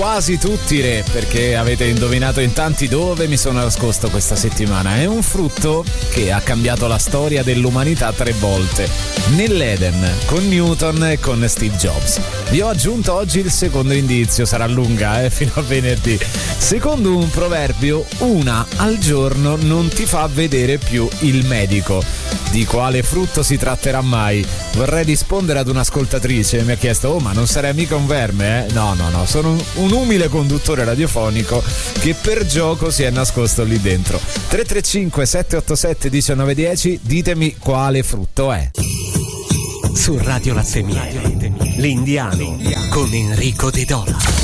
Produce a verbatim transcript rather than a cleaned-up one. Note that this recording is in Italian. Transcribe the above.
Quasi tutti re, perché avete indovinato in tanti dove mi sono nascosto questa settimana. È un frutto che ha cambiato la storia dell'umanità tre volte. Nell'Eden, con Newton e con Steve Jobs. Vi ho aggiunto oggi il secondo indizio, sarà lunga eh, fino a venerdì. Secondo un proverbio, una al giorno non ti fa vedere più il medico. Di quale frutto si tratterà mai? Vorrei rispondere ad un'ascoltatrice, mi ha chiesto: oh, ma non sarei mica un verme, eh? No, no, no, sono un, un umile conduttore radiofonico che per gioco si è nascosto lì dentro. tre tre cinque sette otto sette uno nove uno zero, ditemi quale frutto è. Su Radio Latte Miele, L'Indiano con Enrico De Dona.